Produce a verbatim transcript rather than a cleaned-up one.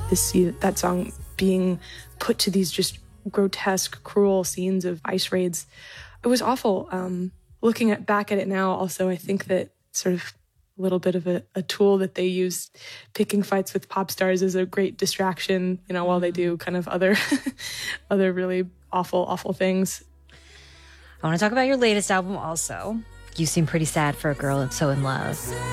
to see that song being put to these just grotesque, cruel scenes of ICE raids. It was awful. Um, looking at, back at it now, also, I think that sort of a little bit of a, a tool that they use, picking fights with pop stars, is a great distraction, you know, while they do kind of other, other really awful, awful things. I want to talk about your latest album also. You seem pretty sad for a girl and so in love.